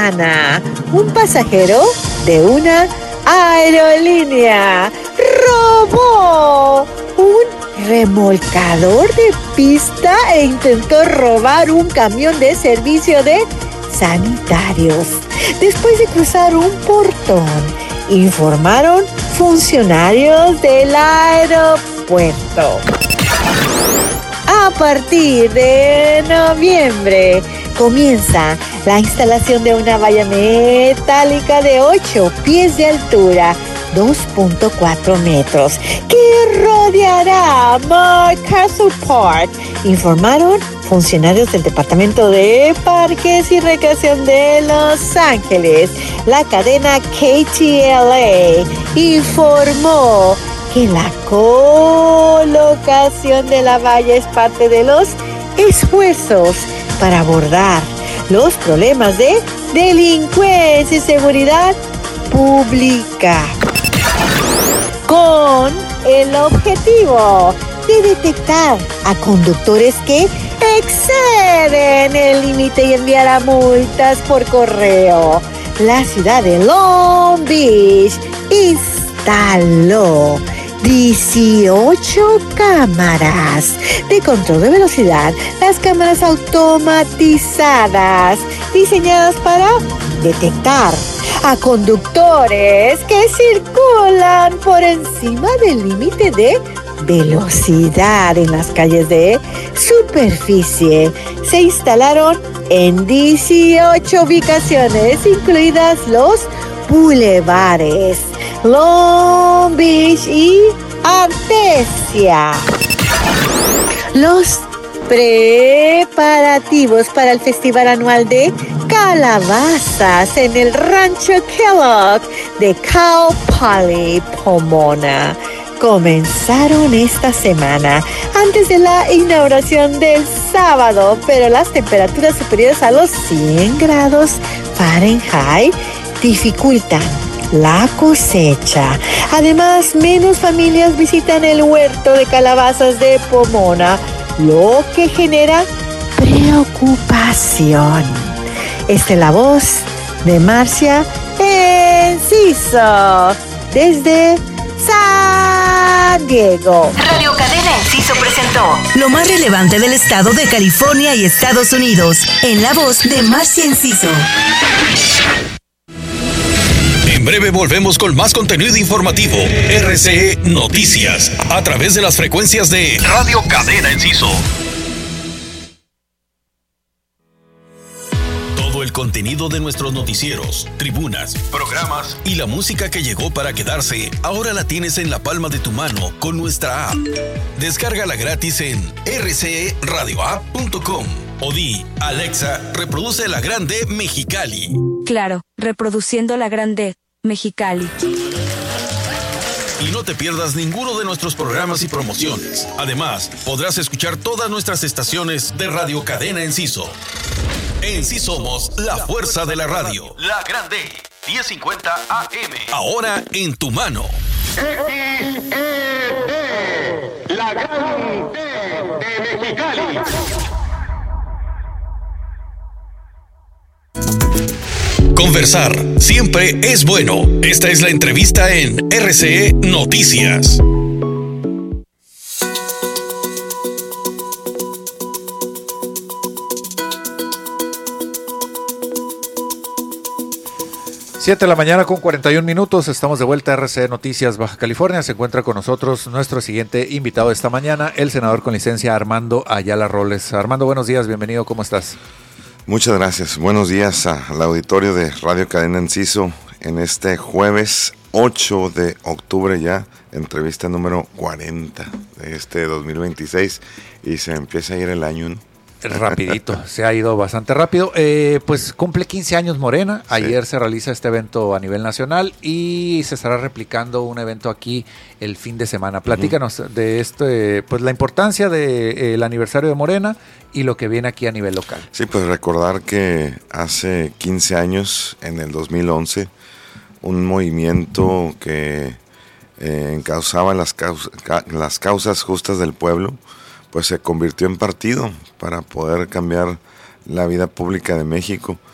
semana, un pasajero de una aerolínea robó un remolcador de pista e intentó robar un camión de servicio de sanitarios. Después de cruzar un portón, informaron funcionarios del aeropuerto. A partir de noviembre comienza la instalación de una valla metálica de 8 pies de altura, 2.4 metros, que rodeará Mark Castle Park, informaron funcionarios del Departamento de Parques y Recreación de Los Ángeles. La cadena KTLA informó que la colocación de la valla es parte de los esfuerzos para abordar los problemas de delincuencia y seguridad pública, con el objetivo de detectar a conductores que exceden el límite y enviar a multas por correo. La ciudad de Long Beach instaló 18 cámaras de control de velocidad, las cámaras automatizadas diseñadas para detectar a conductores que circulan por encima del límite de velocidad en las calles de superficie. Se instalaron en 18 ubicaciones, incluidas los bulevares Long Beach y Artesia. Los preparativos para el festival anual de calabazas en el rancho Kellogg de Cal Poly, Pomona, comenzaron esta semana antes de la inauguración del sábado, pero las temperaturas superiores a los 100 grados Fahrenheit dificultan la cosecha. Además, menos familias visitan el huerto de calabazas de Pomona, lo que genera preocupación. Esta es la voz de Marcia Enciso desde San Diego. Radio Cadena Enciso presentó lo más relevante del estado de California y Estados Unidos, en la voz de Marcia Enciso. En breve volvemos con más contenido informativo. RCE Noticias, a través de las frecuencias de Radio Cadena Enciso. Todo el contenido de nuestros noticieros, tribunas, programas y la música que llegó para quedarse, ahora la tienes en la palma de tu mano con nuestra app. Descárgala gratis en rceradioapp.com o di: Alexa, reproduce La Grande Mexicali. Claro, reproduciendo La Grande Mexicali. Y no te pierdas ninguno de nuestros programas y promociones. Además, podrás escuchar todas nuestras estaciones de Radio Cadena Enciso. En sí somos la fuerza de la radio. La Grande, 1050 AM. Ahora en tu mano. XED, La Grande de Mexicali. Conversar siempre es bueno. Esta es la entrevista en RCE Noticias. Siete de la mañana con 41 minutos, estamos de vuelta a RCE Noticias Baja California. Se encuentra con nosotros nuestro siguiente invitado de esta mañana, el senador con licencia Armando Ayala Robles. Armando, buenos días, bienvenido, ¿cómo estás? Muchas gracias, buenos días al auditorio de Radio Cadena Enciso en este jueves 8 de octubre ya, entrevista número 40 de este 2026 y se empieza a ir el año, ¿no? Rapidito, se ha ido bastante rápido. Pues cumple 15 años Morena. Ayer se realiza este evento a nivel nacional y se estará replicando un evento aquí el fin de semana. Platícanos de pues la importancia del aniversario de Morena y lo que viene aquí a nivel local. Sí, pues recordar que hace 15 años, en el 2011, un movimiento que encauzaba las causas justas del pueblo, pues se convirtió en partido para poder cambiar la vida pública de México.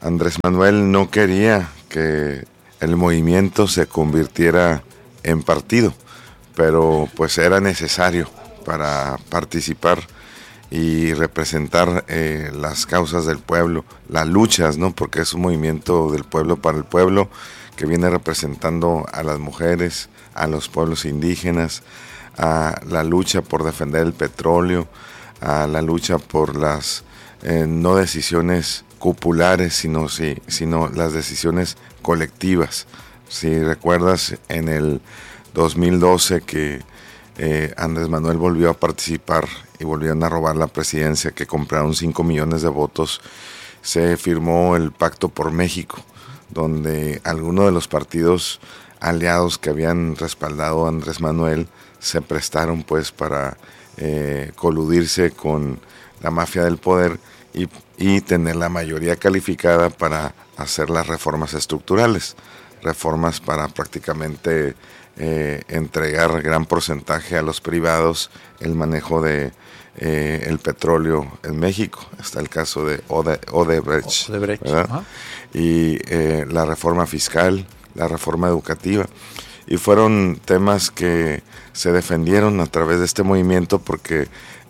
Andrés Manuel no quería que el movimiento se convirtiera en partido, pero pues era necesario para participar y representar las causas del pueblo, las luchas, ¿no? Porque es un movimiento del pueblo para el pueblo que viene representando a las mujeres, a los pueblos indígenas, a la lucha por defender el petróleo, a la lucha por las no decisiones cupulares, sino las decisiones colectivas. Si recuerdas, en el 2012 que Andrés Manuel volvió a participar y volvieron a robar la presidencia, que compraron 5 millones de votos, se firmó el Pacto por México, donde algunos de los partidos aliados que habían respaldado a Andrés Manuel se prestaron pues para coludirse con la mafia del poder y tener la mayoría calificada para hacer las reformas estructurales, reformas para prácticamente entregar gran porcentaje a los privados el manejo de el petróleo en México. Está el caso de Odebrecht, ¿verdad? Y la reforma fiscal, la reforma educativa, y fueron temas que se defendieron a través de este movimiento porque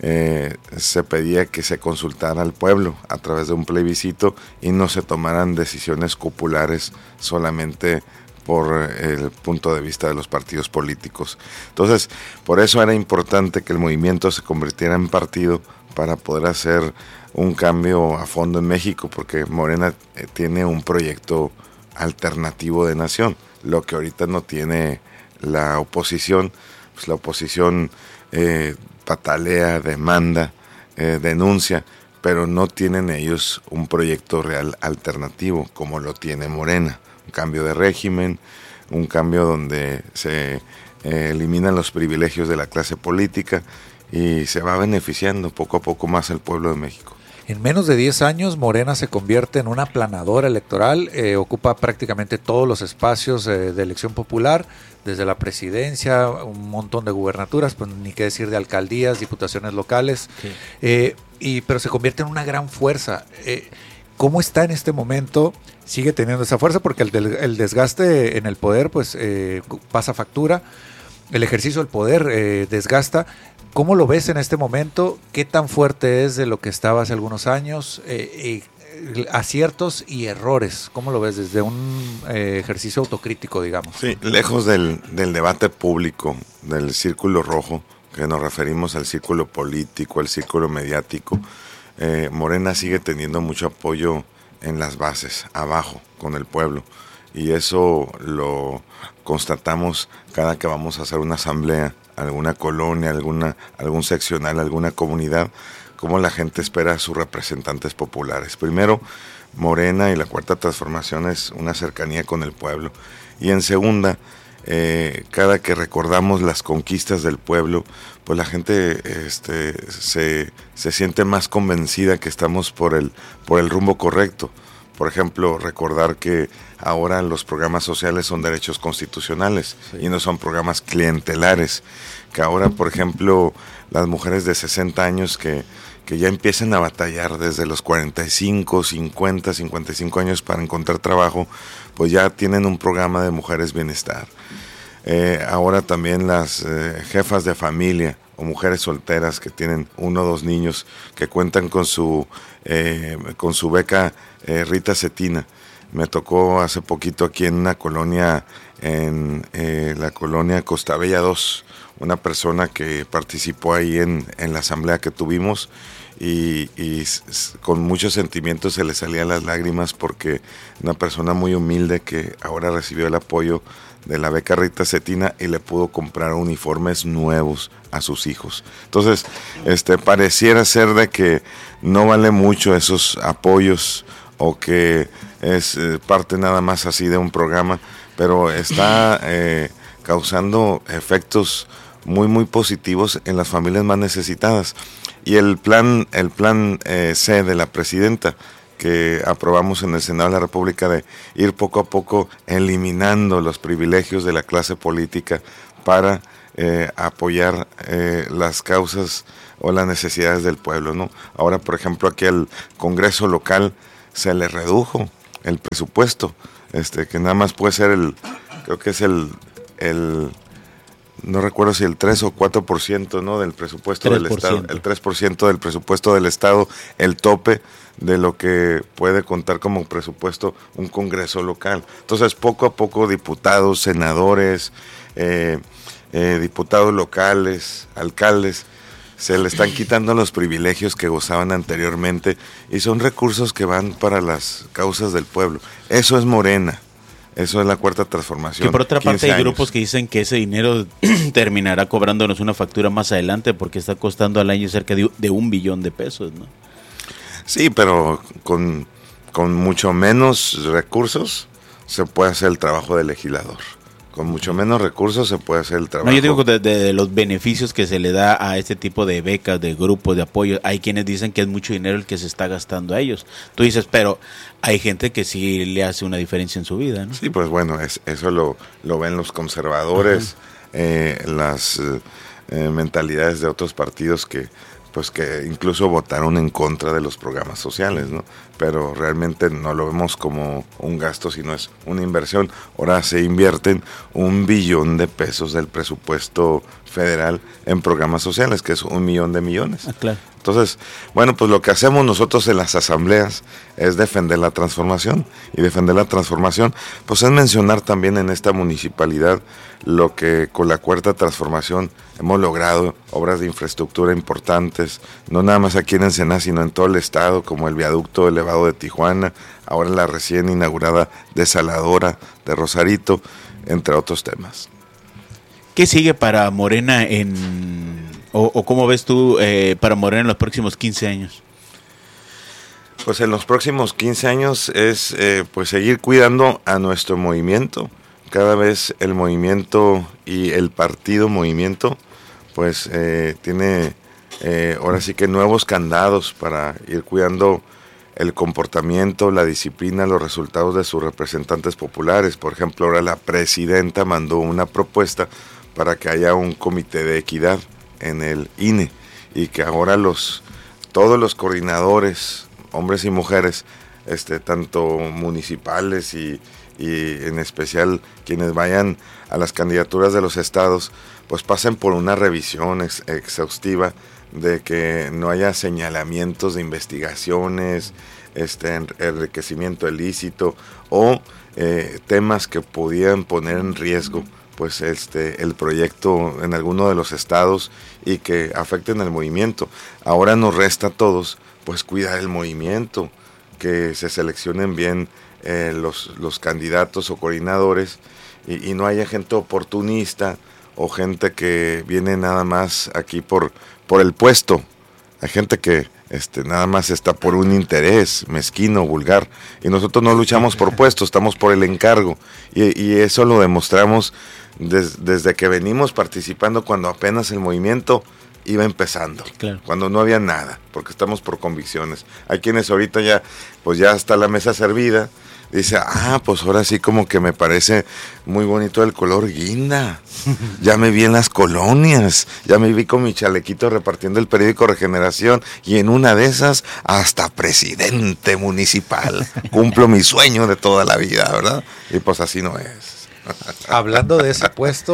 se pedía que se consultara al pueblo a través de un plebiscito y no se tomaran decisiones cupulares solamente por el punto de vista de los partidos políticos. Entonces, por eso era importante que el movimiento se convirtiera en partido para poder hacer un cambio a fondo en México, porque Morena tiene un proyecto alternativo de nación, lo que ahorita no tiene la oposición. Pues la oposición patalea, demanda, denuncia, pero no tienen ellos un proyecto real alternativo como lo tiene Morena. Un cambio de régimen, un cambio donde se eliminan los privilegios de la clase política y se va beneficiando poco a poco más el pueblo de México. En menos de 10 años, Morena se convierte en una aplanadora electoral, ocupa prácticamente todos los espacios de elección popular, desde la presidencia, un montón de gubernaturas, pues ni qué decir de alcaldías, diputaciones locales, sí. Pero se convierte en una gran fuerza. ¿Cómo está en este momento? Sigue teniendo esa fuerza porque el desgaste en el poder pues pasa factura, el ejercicio del poder desgasta. ¿Cómo lo ves en este momento? ¿Qué tan fuerte es de lo que estaba hace algunos años? Aciertos y errores, ¿cómo lo ves desde un ejercicio autocrítico, digamos? Sí, lejos del debate público, del círculo rojo, que nos referimos al círculo político, al círculo mediático, Morena sigue teniendo mucho apoyo en las bases, abajo, con el pueblo. Y eso lo constatamos cada que vamos a hacer una asamblea, alguna colonia, algún seccional, alguna comunidad, cómo la gente espera a sus representantes populares. Primero, Morena y la Cuarta Transformación es una cercanía con el pueblo. Y en segunda, cada que recordamos las conquistas del pueblo, pues la gente se siente más convencida que estamos por el rumbo correcto. Por ejemplo, recordar que ahora los programas sociales son derechos constitucionales, sí, y no son programas clientelares. Que ahora, por ejemplo, las mujeres de 60 años que ya empiezan a batallar desde los 45, 50, 55 años para encontrar trabajo, pues ya tienen un programa de mujeres bienestar. Ahora también las jefas de familia o mujeres solteras que tienen 1 o 2 niños que cuentan con su beca Rita Cetina. Me tocó hace poquito aquí en una colonia, en la colonia Costa Bella 2, una persona que participó ahí en la asamblea que tuvimos y con muchos sentimientos se le salían las lágrimas porque una persona muy humilde que ahora recibió el apoyo de la beca Rita Cetina y le pudo comprar uniformes nuevos a sus hijos. Entonces, pareciera ser de que no vale mucho esos apoyos o que es parte nada más así de un programa, pero está causando efectos muy muy positivos en las familias más necesitadas. Y el plan C de la presidenta que aprobamos en el Senado de la República de ir poco a poco eliminando los privilegios de la clase política para apoyar las causas o las necesidades del pueblo, ¿no? Ahora, por ejemplo, aquí al Congreso local se le redujo el presupuesto, que nada más puede ser creo que es el no recuerdo si el 3 o 4%, ¿no?, del presupuesto 3%. del Estado, el 3% del presupuesto del Estado, el tope de lo que puede contar como presupuesto un Congreso local. Entonces, poco a poco, diputados, senadores, diputados locales, alcaldes, se le están quitando los privilegios que gozaban anteriormente y son recursos que van para las causas del pueblo. Eso es Morena. Eso es la cuarta transformación. Que por otra parte hay 15 grupos años. que dicen que ese dinero terminará cobrándonos una factura más adelante porque está costando al año cerca de $1 billón, ¿no? Sí, pero con mucho menos recursos se puede hacer el trabajo del legislador. Con mucho menos recursos se puede hacer el trabajo. No, yo digo de los beneficios que se le da a este tipo de becas, de grupos, de apoyo. Hay quienes dicen que es mucho dinero el que se está gastando a ellos. Tú dices, pero hay gente que sí le hace una diferencia en su vida, ¿no? Sí, pues bueno, eso lo ven los conservadores, las mentalidades de otros partidos que incluso votaron en contra de los programas sociales, ¿no? Pero realmente no lo vemos como un gasto, sino es una inversión. Ahora se invierten $1 billón del presupuesto federal en programas sociales, que es $1 millón de millones. Claro. Entonces, bueno, pues lo que hacemos nosotros en las asambleas es defender la transformación. Y defender la transformación, pues es mencionar también en esta municipalidad lo que con la cuarta transformación hemos logrado, obras de infraestructura importantes, no nada más aquí en Ensenada, sino en todo el estado, como el viaducto elevado de Tijuana, ahora la recién inaugurada desaladora de Rosarito, entre otros temas. ¿Qué sigue para Morena o cómo ves tú para Morena en los próximos 15 años? Pues en los próximos 15 años es pues seguir cuidando a nuestro movimiento. Cada vez el movimiento y el partido movimiento pues tiene ahora sí que nuevos candados para ir cuidando el comportamiento, la disciplina, los resultados de sus representantes populares. Por ejemplo, ahora la presidenta mandó una propuesta para que haya un comité de equidad en el INE y que ahora todos los coordinadores, hombres y mujeres, tanto municipales y en especial quienes vayan a las candidaturas de los estados, pues pasen por una revisión exhaustiva de que no haya señalamientos de investigaciones, enriquecimiento ilícito o temas que pudieran poner en riesgo pues el proyecto en alguno de los estados y que afecten el movimiento. Ahora nos resta a todos pues cuidar el movimiento, que se seleccionen bien los candidatos o coordinadores y no haya gente oportunista o gente que viene nada más aquí por el puesto. Hay gente que nada más está por un interés mezquino, vulgar, y nosotros no luchamos por puestos, estamos por el encargo, y eso lo demostramos desde que venimos participando cuando apenas el movimiento iba empezando, claro, cuando no había nada, porque estamos por convicciones. Hay quienes ahorita ya está la mesa servida, dice, pues ahora sí como que me parece muy bonito el color guinda, ya me vi en las colonias, ya me vi con mi chalequito repartiendo el periódico Regeneración y en una de esas hasta presidente municipal, cumplo mi sueño de toda la vida, ¿verdad? Y pues así no es. Hablando de ese puesto,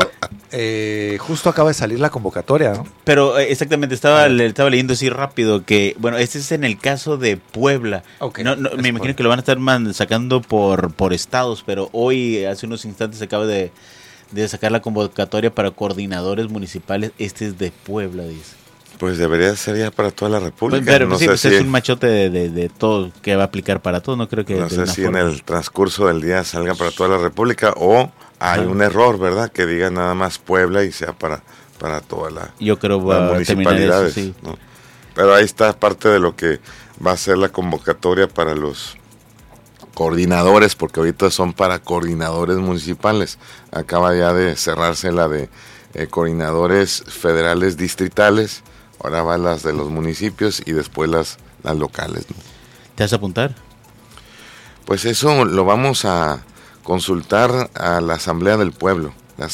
justo acaba de salir la convocatoria, ¿no? Pero exactamente, estaba leyendo así rápido que, bueno, este es en el caso de Puebla. Okay, me imagino que lo van a estar sacando por estados, pero hoy, hace unos instantes, se acaba de sacar la convocatoria para coordinadores municipales. Este es de Puebla, dice. Pues debería ser ya para toda la República. Pero no sé si es un machote de todo que va a aplicar para todo, no creo que... No sé si en el transcurso del día salga para toda la República o hay un error, ¿verdad? Que diga nada más Puebla y sea para toda la Yo creo las municipalidades, eso, sí. ¿No? Pero ahí está parte de lo que va a ser la convocatoria para los coordinadores, porque ahorita son para coordinadores municipales. Acaba ya de cerrarse la de coordinadores federales distritales. Ahora van las de los municipios y después las locales, ¿no? ¿Te vas a apuntar? Pues eso lo vamos a consultar a la Asamblea del Pueblo.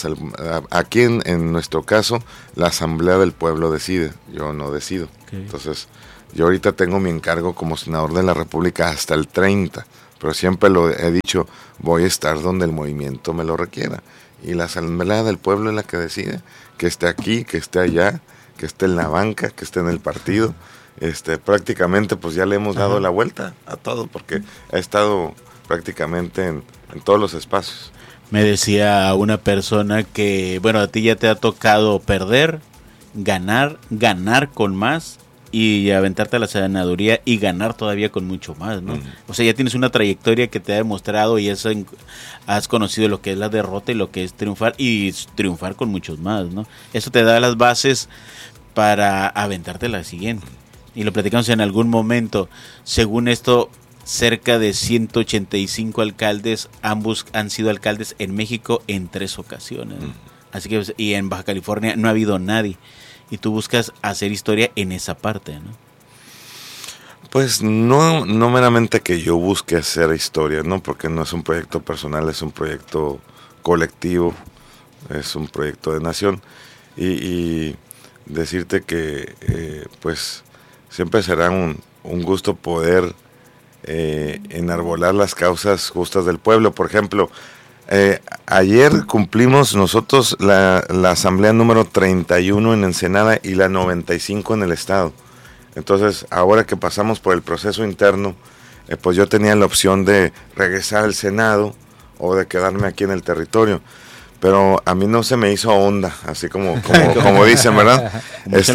Aquí en nuestro caso, la Asamblea del Pueblo decide, yo no decido. Okay. Entonces, yo ahorita tengo mi encargo como senador de la República hasta el 30, pero siempre lo he dicho, voy a estar donde el movimiento me lo requiera. Y la Asamblea del Pueblo es la que decide, que esté aquí, que esté allá, que esté en la banca, que esté en el partido. Prácticamente pues ya le hemos dado la vuelta a todo, porque ha estado prácticamente en todos los espacios. Me decía una persona que, bueno, a ti ya te ha tocado perder, ganar con más y aventarte a la senaduría y ganar todavía con mucho más, ¿no? O sea, ya tienes una trayectoria que te ha demostrado y eso has conocido lo que es la derrota y lo que es triunfar y triunfar con muchos más, ¿no? Eso te da las bases para aventarte a la siguiente. Y lo platicamos en algún momento. Según esto, cerca de 185 alcaldes, ambos han sido alcaldes en México en 3 ocasiones, ¿no? Así que, y en Baja California no ha habido nadie. Y tú buscas hacer historia en esa parte, ¿no? Pues no meramente que yo busque hacer historia, ¿no? Porque no es un proyecto personal, es un proyecto colectivo, es un proyecto de nación. Y decirte que pues siempre será un gusto poder enarbolar las causas justas del pueblo. Por ejemplo, ayer cumplimos nosotros la asamblea número 31 en Ensenada y la 95 en el estado. Entonces, ahora que pasamos por el proceso interno, pues yo tenía la opción de regresar al Senado o de quedarme aquí en el territorio. Pero a mí no se me hizo onda, así como dicen, ¿verdad?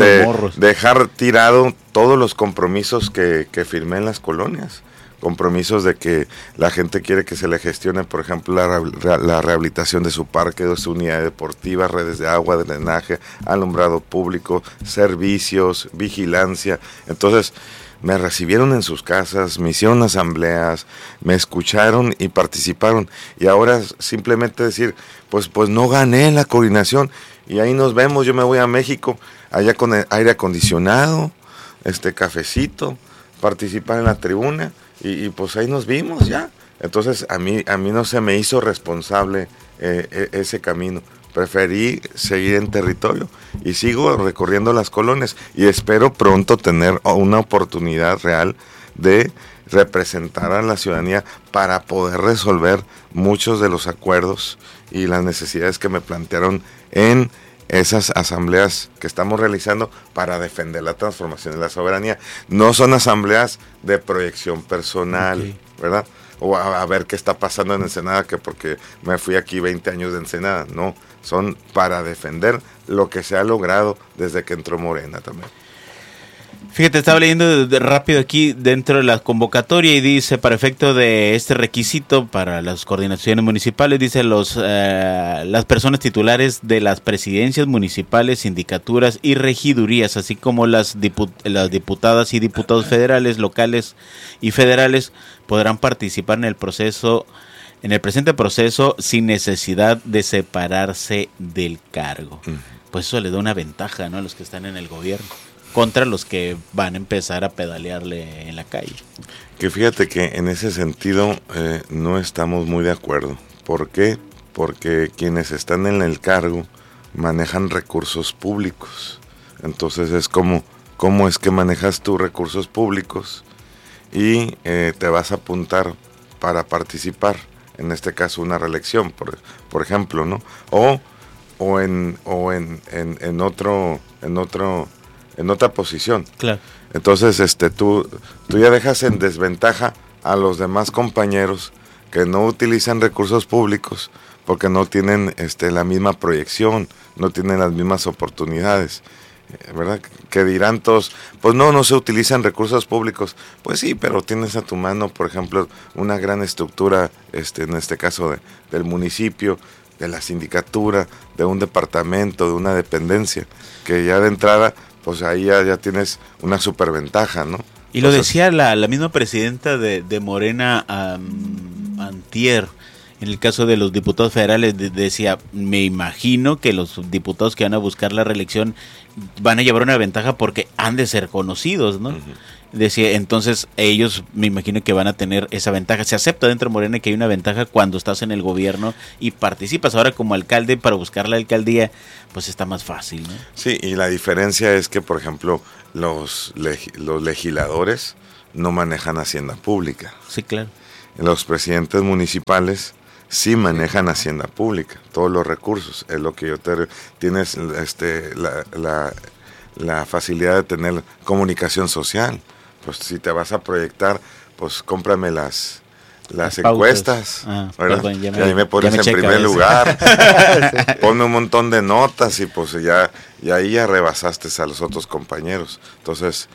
Dejar tirado todos los compromisos que firmé en las colonias. Compromisos de que la gente quiere que se le gestione, por ejemplo, la rehabilitación de su parque, de su unidad deportiva, redes de agua, de drenaje, alumbrado público, servicios, vigilancia. Entonces, me recibieron en sus casas, me hicieron asambleas, me escucharon y participaron. Y ahora simplemente decir, pues no gané la coordinación y ahí nos vemos, yo me voy a México, allá con el aire acondicionado, cafecito, participar en la tribuna. Y pues ahí nos vimos ya. Entonces a mí no se me hizo responsable ese camino. Preferí seguir en territorio y sigo recorriendo las colonias y espero pronto tener una oportunidad real de representar a la ciudadanía para poder resolver muchos de los acuerdos y las necesidades que me plantearon en esas asambleas que estamos realizando para defender la transformación de la soberanía. No son asambleas de proyección personal, ¿verdad? O a ver qué está pasando en Ensenada, que porque me fui aquí 20 años de Ensenada. No, son para defender lo que se ha logrado desde que entró Morena también. Fíjate, estaba leyendo rápido aquí dentro de la convocatoria y dice, para efecto de este requisito para las coordinaciones municipales, dice las personas titulares de las presidencias municipales, sindicaturas y regidurías, así como las diputadas y diputados federales, locales y federales, podrán participar en el presente proceso sin necesidad de separarse del cargo. Pues eso le da una ventaja, ¿no?, a los que están en el gobierno contra los que van a empezar a pedalearle en la calle. Que fíjate que en ese sentido no estamos muy de acuerdo. ¿Por qué? Porque quienes están en el cargo manejan recursos públicos. Entonces es como, ¿cómo es que manejas tus recursos públicos y te vas a apuntar para participar? En este caso una reelección, por ejemplo, ¿no? O en otra posición. Claro. Entonces, tú ya dejas en desventaja a los demás compañeros que no utilizan recursos públicos porque no tienen la misma proyección, no tienen las mismas oportunidades, ¿verdad? Que dirán todos, pues no se utilizan recursos públicos. Pues sí, pero tienes a tu mano, por ejemplo, una gran estructura, en este caso del municipio, de la sindicatura, de un departamento, de una dependencia, que ya de entrada pues ahí ya tienes una superventaja, ¿no? Y lo decía la misma presidenta de Morena antier, en el caso de los diputados federales, decía, me imagino que los diputados que van a buscar la reelección van a llevar una ventaja porque han de ser conocidos, ¿no? Decía, entonces ellos me imagino que van a tener esa ventaja. Se acepta dentro de Morena que hay una ventaja cuando estás en el gobierno y participas ahora como alcalde para buscar la alcaldía, pues está más fácil, ¿no? Sí, y la diferencia es que, por ejemplo, los legisladores no manejan hacienda pública. Sí, claro. los presidentes municipales sí manejan hacienda pública, todos los recursos, es lo que tienes la facilidad de tener comunicación social. Pues si te vas a proyectar, pues cómprame las encuestas, perdón, y ahí me pones en primer lugar, ponme un montón de notas y pues y ahí ya rebasaste a los otros compañeros. Entonces,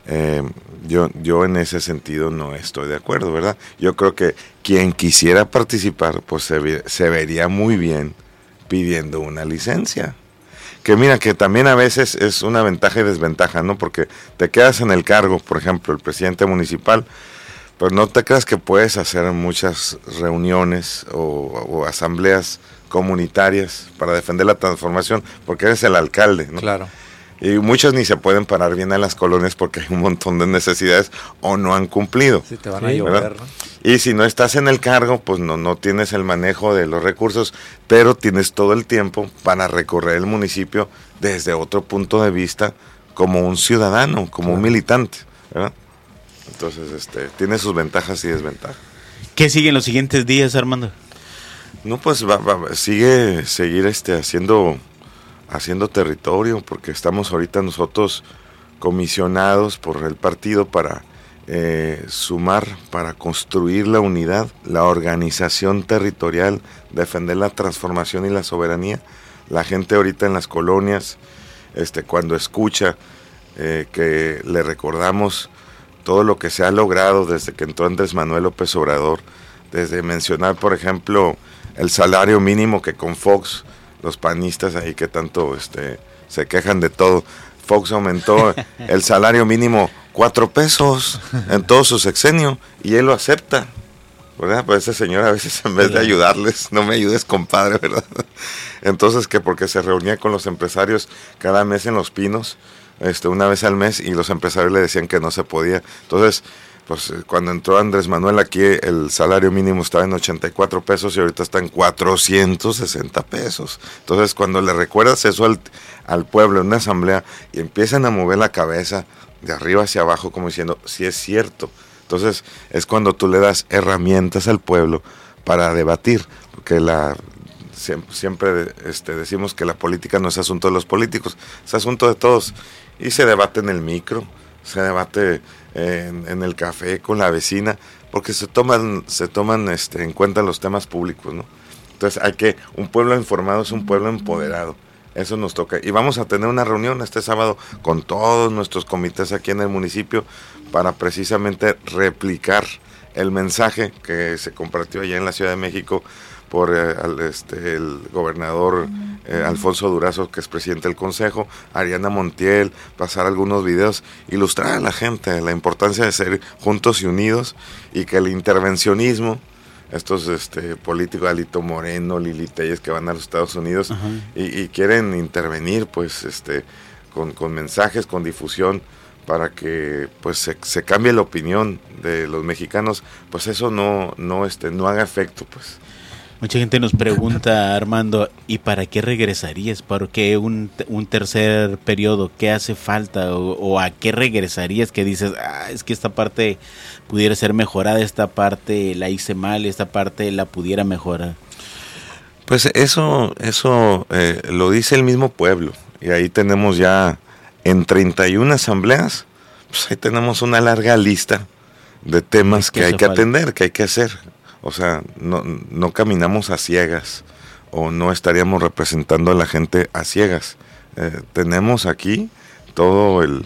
yo en ese sentido no estoy de acuerdo, ¿verdad? Yo creo que quien quisiera participar, pues se vería muy bien pidiendo una licencia. Que mira, que también a veces es una ventaja y desventaja, ¿no? Porque te quedas en el cargo, por ejemplo, el presidente municipal, pues no te creas que puedes hacer muchas reuniones o asambleas comunitarias para defender la transformación, porque eres el alcalde, ¿no? Claro. Y muchos ni se pueden parar bien a las colonias porque hay un montón de necesidades o no han cumplido. Sí, te van a llover, ¿no? Y si no estás en el cargo, pues no tienes el manejo de los recursos, pero tienes todo el tiempo para recorrer el municipio desde otro punto de vista, como un ciudadano, como un militante, ¿verdad? Entonces, tiene sus ventajas y desventajas. ¿Qué sigue en los siguientes días, Armando? No, pues seguir haciendo territorio, porque estamos ahorita nosotros comisionados por el partido para sumar, para construir la unidad, la organización territorial, defender la transformación y la soberanía. La gente ahorita en las colonias, cuando escucha que le recordamos todo lo que se ha logrado desde que entró Andrés Manuel López Obrador, desde mencionar, por ejemplo, el salario mínimo, que con Fox, los panistas ahí que tanto se quejan de todo, Fox aumentó el salario mínimo 4 pesos en todo su sexenio y él lo acepta, ¿verdad? Pues ese señor a veces, en vez de ayudarles, no me ayudes, compadre, ¿verdad? Entonces, que porque se reunía con los empresarios cada mes en Los Pinos, una vez al mes, y los empresarios le decían que no se podía. Entonces, pues cuando entró Andrés Manuel aquí, el salario mínimo estaba en 84 pesos y ahorita está en 460 pesos. Entonces, cuando le recuerdas eso al pueblo en una asamblea y empiezan a mover la cabeza de arriba hacia abajo como diciendo, sí es cierto. Entonces, es cuando tú le das herramientas al pueblo para debatir, porque siempre decimos que la política no es asunto de los políticos, es asunto de todos. Y se debate en el micro, se debate en el café con la vecina, porque se toman en cuenta los temas públicos, ¿no? Entonces un pueblo informado es un pueblo empoderado, eso nos toca. Y vamos a tener una reunión este sábado con todos nuestros comités aquí en el municipio para precisamente replicar el mensaje que se compartió allá en la Ciudad de México por el gobernador Alfonso Durazo, que es presidente del Consejo, Ariana Montiel, pasar algunos videos, ilustrar a la gente la importancia de ser juntos y unidos, y que el intervencionismo, estos políticos, Alito Moreno, Lili Telles, que van a los Estados Unidos y quieren intervenir pues con mensajes, con difusión, para que pues se cambie la opinión de los mexicanos, pues eso no haga efecto, pues. Mucha gente nos pregunta, Armando, ¿y para qué regresarías? ¿Para qué un tercer periodo? ¿Qué hace falta? ¿O a qué regresarías? Que dices, es que esta parte pudiera ser mejorada, esta parte la hice mal, esta parte la pudiera mejorar. Pues eso lo dice el mismo pueblo. Y ahí tenemos ya en 31 asambleas, pues ahí tenemos una larga lista de temas que hay que atender, que hay que hacer. O sea, no caminamos a ciegas, o no estaríamos representando a la gente a ciegas. Tenemos aquí todo el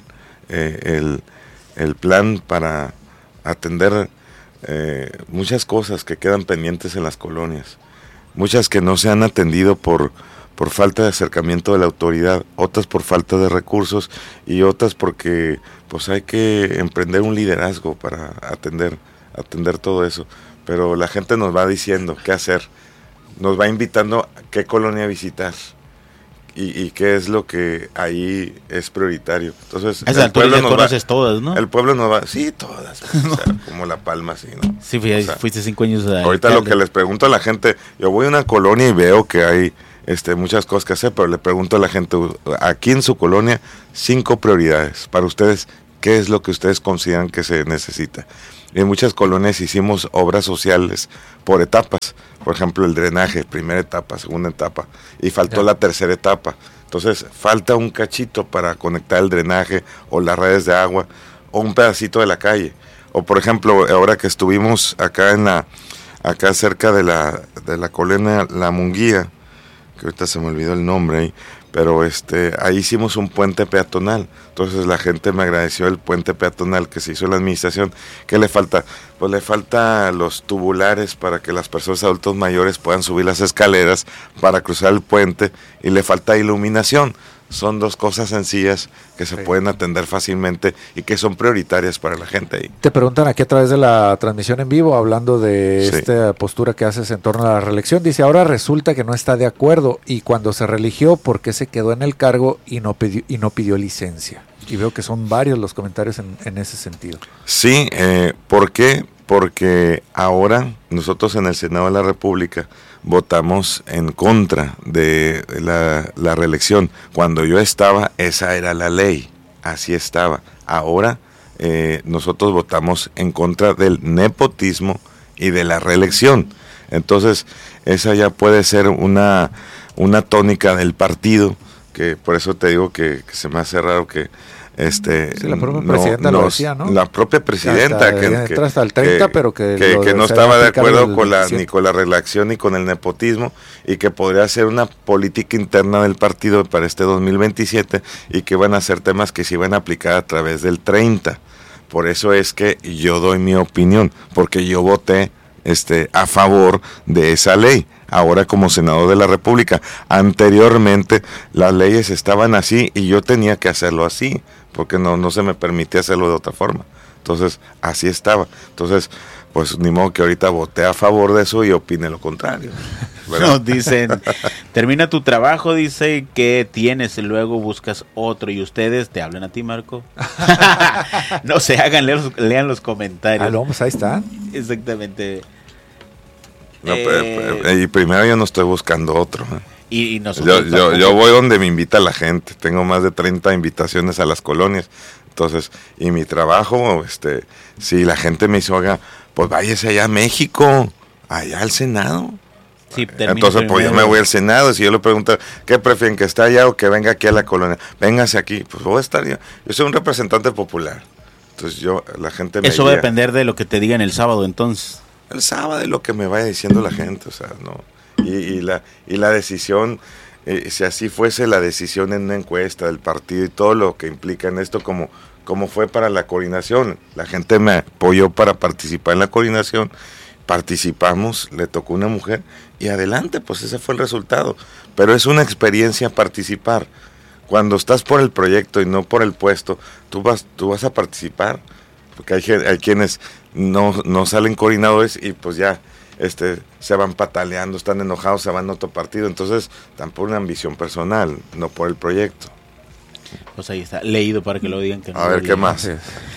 plan para atender muchas cosas que quedan pendientes en las colonias, muchas que no se han atendido por falta de acercamiento de la autoridad, otras por falta de recursos y otras porque pues hay que emprender un liderazgo para atender todo eso. Pero la gente nos va diciendo qué hacer, nos va invitando a qué colonia visitar y qué es lo que ahí es prioritario. Entonces, el pueblo ya conoces todas, ¿no? El pueblo nos va, sí, todas, pues, o sea, como La Palma, sí, ¿no? Sí, fuiste 5 años de ahorita alcalde. Lo que les pregunto a la gente, yo voy a una colonia y veo que hay muchas cosas que hacer, pero le pregunto a la gente, aquí en su colonia, 5 prioridades. Para ustedes, ¿qué es lo que ustedes consideran que se necesita? Y en muchas colonias hicimos obras sociales por etapas. Por ejemplo, el drenaje, primera etapa, segunda etapa, y faltó la tercera etapa. Entonces, falta un cachito para conectar el drenaje o las redes de agua o un pedacito de la calle. O por ejemplo, ahora que estuvimos acá acá cerca de la colonia La Munguía, que ahorita se me olvidó el nombre ahí, pero ahí hicimos un puente peatonal. Entonces la gente me agradeció el puente peatonal que se hizo en la administración. ¿Qué le falta? Pues le falta los tubulares para que las personas adultos mayores puedan subir las escaleras para cruzar el puente, y le falta iluminación. Son dos cosas sencillas que se pueden atender fácilmente y que son prioritarias para la gente ahí. Te preguntan aquí a través de la transmisión en vivo, hablando de esta postura que haces en torno a la reelección. Dice, ahora resulta que no está de acuerdo, y cuando se religió, ¿por qué se quedó en el cargo y no pidió licencia? Y veo que son varios los comentarios en ese sentido. Sí, ¿por qué? Porque ahora nosotros en el Senado de la República votamos en contra de la reelección. Cuando yo estaba, esa era la ley, así estaba. Ahora nosotros votamos en contra del nepotismo y de la reelección. Entonces, esa ya puede ser una tónica del partido, que por eso te digo que se me hace rro que la propia presidenta lo decía, ¿no? La propia presidenta hasta el 30, pero que no estaba de acuerdo ni con la reelección ni con el nepotismo, y que podría ser una política interna del partido para este 2027, y que van a ser temas que se iban a aplicar a través del 30. Por eso es que yo doy mi opinión, porque yo voté a favor de esa ley. Ahora como senador de la República, anteriormente las leyes estaban así y yo tenía que hacerlo así, porque no se me permitía hacerlo de otra forma. Entonces, así estaba. Entonces, pues ni modo que ahorita voté a favor de eso y opine lo contrario. Nos dicen, termina tu trabajo, dice que tienes y luego buscas otro, y ustedes te hablan a ti, Marco. No se hagan, lean los comentarios. Vamos, ahí está. Exactamente. No, y primero yo no estoy buscando otro. Y yo voy donde me invita la gente. Tengo más de 30 invitaciones a las colonias. Entonces, y mi trabajo, si la gente me dice, oiga, pues váyase allá a México, allá al Senado. Sí, entonces, pues yo me voy al Senado. Si yo le pregunto, ¿qué prefieren, que esté allá o que venga aquí a la colonia? Véngase aquí. Pues voy a estar yo. Yo soy un representante popular. Entonces la gente me Eso va a depender de lo que te digan el sábado, entonces. El sábado es lo que me vaya diciendo la gente, o sea, no. Y la decisión, si así fuese la decisión en una encuesta del partido y todo lo que implica en esto, como fue para la coordinación, la gente me apoyó para participar en la coordinación, participamos, le tocó una mujer y adelante, pues ese fue el resultado. Pero es una experiencia participar. Cuando estás por el proyecto y no por el puesto, tú vas a participar, porque hay quienes no salen coordinadores y pues ya se van pataleando, están enojados, se van a otro partido. Entonces, están por una ambición personal, no por el proyecto. Pues ahí está, leído para que lo digan. Que no a ver, ¿qué más?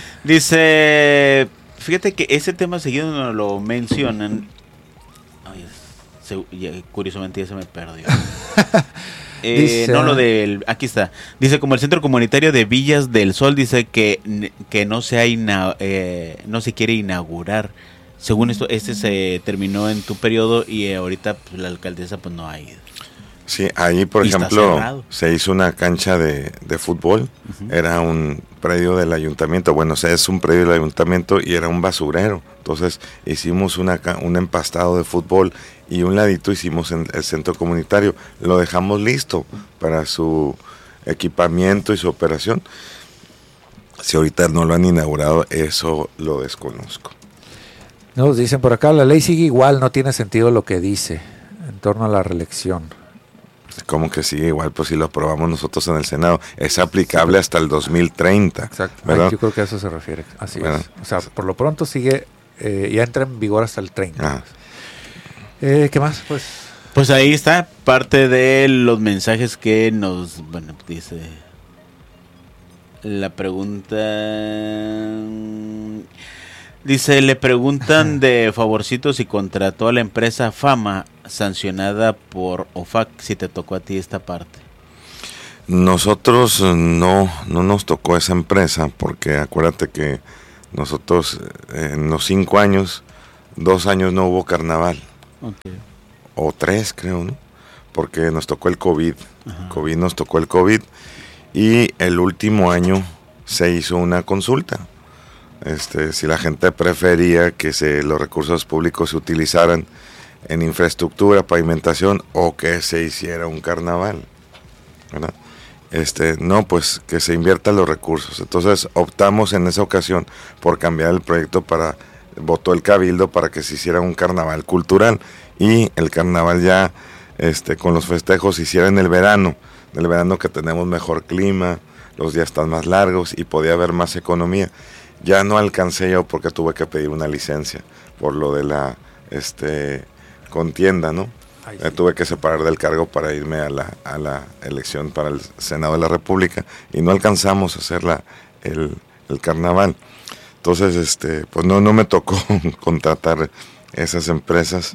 Dice, fíjate que ese tema seguido nos lo mencionan. Curiosamente ya se me perdió. Dice, aquí está. Dice, como el Centro Comunitario de Villas del Sol dice que no se quiere inaugurar. Según esto, se terminó en tu periodo y ahorita pues, la alcaldesa pues no ha ido. Sí, ahí por ejemplo se hizo una cancha de fútbol. Era un predio del ayuntamiento. Bueno, es un predio del ayuntamiento y era un basurero. Entonces hicimos un empastado de fútbol y un ladito hicimos en el centro comunitario. Lo dejamos listo para su equipamiento y su operación. Si ahorita no lo han inaugurado, eso lo desconozco. Nos dicen por acá, la ley sigue igual, no tiene sentido lo que dice en torno a la reelección. ¿Cómo que sigue igual? Pues si lo aprobamos nosotros en el Senado, es aplicable hasta el 2030. Exacto, ¿verdad? Yo creo que a eso se refiere, así es. O sea, por lo pronto sigue, ya entra en vigor hasta el 30. ¿Qué más? Pues ahí está parte de los mensajes que nos, dice la pregunta. Dice, le preguntan de favorcitos si contrató a la empresa Fama sancionada por OFAC, si te tocó a ti esta parte. Nosotros no nos tocó esa empresa, porque acuérdate que Nosotros en los 5 años, 2 años no hubo carnaval. Okay. O 3 creo, ¿no? Porque nos tocó el COVID. Nos tocó el COVID. Y el último año se hizo una consulta. Si la gente prefería que los recursos públicos se utilizaran en infraestructura, pavimentación, o que se hiciera un carnaval, ¿verdad? No, pues que se inviertan los recursos. Entonces optamos en esa ocasión por cambiar el proyecto votó el Cabildo para que se hiciera un carnaval cultural, y el carnaval ya con los festejos se hiciera en el verano que tenemos mejor clima, los días están más largos y podía haber más economía. Ya no alcancé yo porque tuve que pedir una licencia por lo de la contienda, ¿no? Me tuve que separar del cargo para irme a la elección para el Senado de la República, y no alcanzamos a hacer el carnaval. Entonces, pues no me tocó contratar esas empresas,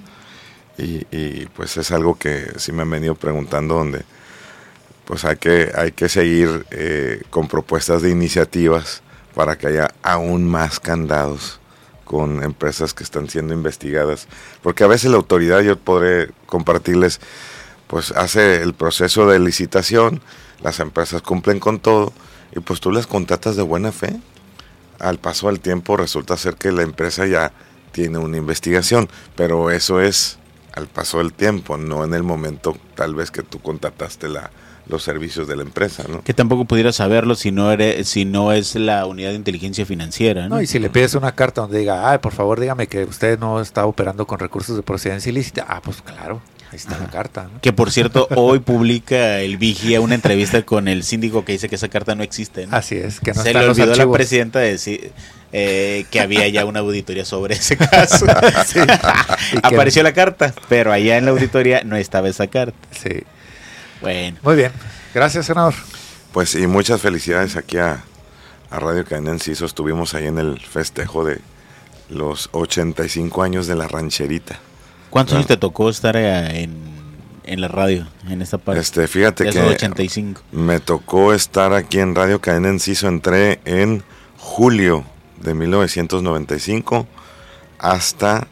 y pues es algo que sí me han venido preguntando, donde pues hay que seguir con propuestas de iniciativas para que haya aún más candados con empresas que están siendo investigadas, porque a veces la autoridad, yo podré compartirles, pues hace el proceso de licitación, las empresas cumplen con todo, y pues tú las contratas de buena fe. Al paso del tiempo resulta ser que la empresa ya tiene una investigación, pero eso es al paso del tiempo, no en el momento tal vez que tú contrataste los servicios de la empresa, ¿no? Que tampoco pudieras saberlo si no es la unidad de inteligencia financiera, ¿no? No, y si le pides una carta donde diga, por favor dígame que usted no está operando con recursos de procedencia ilícita, pues claro, ahí está la carta, ¿no? Que por cierto, hoy publica el Vigía una entrevista con el síndico que dice que esa carta no existe, ¿no? Así es, que no se le olvidó a la presidenta decir que había ya una auditoría sobre ese caso. Sí. Apareció la carta, pero allá en la auditoría no estaba esa carta. Sí. Bueno. Muy bien. Gracias, senador. Pues y muchas felicidades aquí a Radio Cadena Enciso. Estuvimos ahí en el festejo de los 85 años de la rancherita. ¿Cuántos años te tocó estar en la radio, en esta parte? Fíjate que 85. Me tocó estar aquí en Radio Cadena Enciso. Entré en julio de 1995 hasta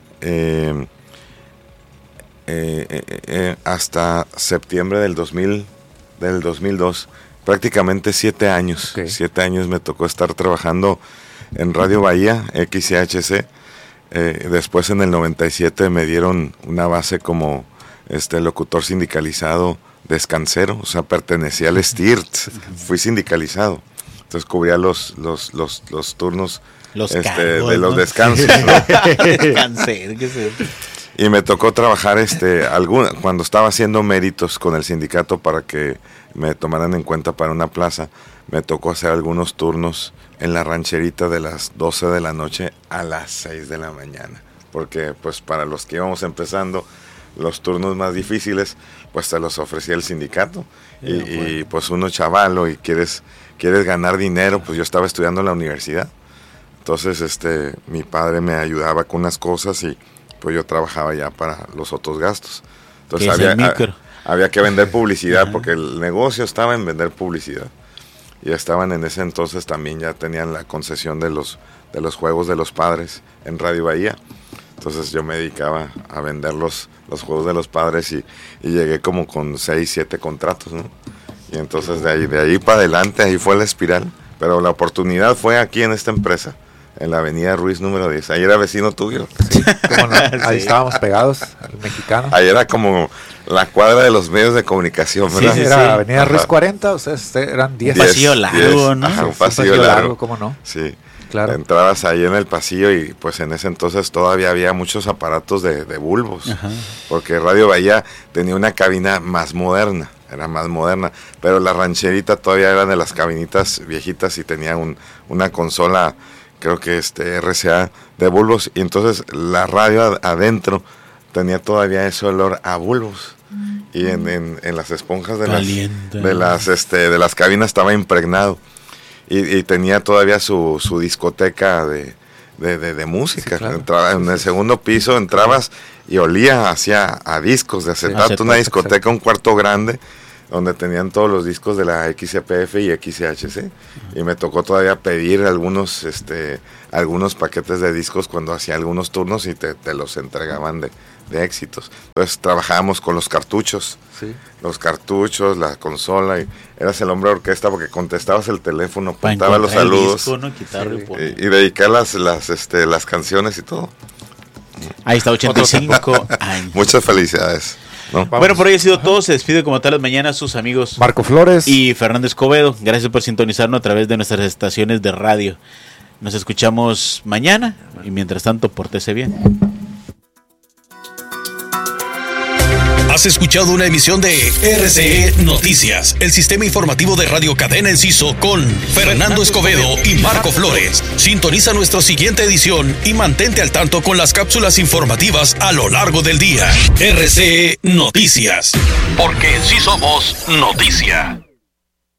septiembre del 2002, prácticamente 7 años. Okay. 7 años me tocó estar trabajando en Radio Bahía, XCHC. Después en el 97 me dieron una base como locutor sindicalizado descansero, o sea, pertenecía al STIRT, fui sindicalizado. Entonces cubría los turnos de los descansos, ¿no? Y me tocó trabajar cuando estaba haciendo méritos con el sindicato para que me tomaran en cuenta para una plaza. Me tocó hacer algunos turnos en la rancherita de las 12 de la noche a las 6 de la mañana. Porque pues para los que íbamos empezando, los turnos más difíciles, pues te los ofrecía el sindicato. Y pues uno chavalo y quieres ganar dinero, pues yo estaba estudiando en la universidad. Entonces mi padre me ayudaba con unas cosas y pues yo trabajaba ya para los otros gastos. Entonces había que vender publicidad, porque el negocio estaba en vender publicidad. Y estaban en ese entonces también, ya tenían la concesión de los juegos de los padres en Radio Bahía. Entonces yo me dedicaba a vender los juegos de los padres y llegué como con 6, 7 contratos, ¿no? Y entonces de ahí para adelante, ahí fue la espiral. Pero la oportunidad fue aquí en esta empresa, en la avenida Ruiz número 10. Ahí era vecino tuyo. Sí, ¿cómo no? Ahí estábamos pegados, el mexicano. Ahí era como la cuadra de los medios de comunicación, ¿verdad? Sí, era avenida Ruiz 40, ustedes eran 10. Un pasillo largo, ¿no? Ajá, un pasillo largo, ¿cómo no? Sí. Claro. Entrabas ahí en el pasillo y pues en ese entonces todavía había muchos aparatos de bulbos. Ajá. Porque Radio Bahía tenía una cabina más moderna, era más moderna, pero la rancherita todavía era de las cabinitas viejitas y tenía una consola, creo que RCA de bulbos, y entonces la radio adentro tenía todavía ese olor a bulbos. Y en las esponjas de las cabinas estaba impregnado. Y tenía todavía su discoteca de música. Sí, claro. Entraba en el segundo piso, entrabas y olía a discos de acetato, una discoteca, un cuarto grande donde tenían todos los discos de la XCPF y XCHC, y me tocó todavía pedir algunos paquetes de discos cuando hacía algunos turnos y te los entregaban de éxitos. Entonces trabajábamos con los cartuchos, sí. Los cartuchos, la consola, y eras el hombre de orquesta porque contestabas el teléfono, apuntaba los saludos, disco, ¿no? Quitarlo, y dedicar las canciones y todo. Ahí está, 85 años. Muchas felicidades, ¿no? Bueno, por hoy ha sido todo. Se despide como todas las mañanas sus amigos Marco Flores y Fernando Escobedo. Gracias por sintonizarnos a través de nuestras estaciones de radio. Nos escuchamos mañana y mientras tanto, pórtese bien. Has escuchado una emisión de RCE Noticias, el sistema informativo de Radio Cadena Enciso con Fernando Escobedo y Marco Flores. Sintoniza nuestra siguiente edición y mantente al tanto con las cápsulas informativas a lo largo del día. RCE Noticias, porque en sí somos noticia.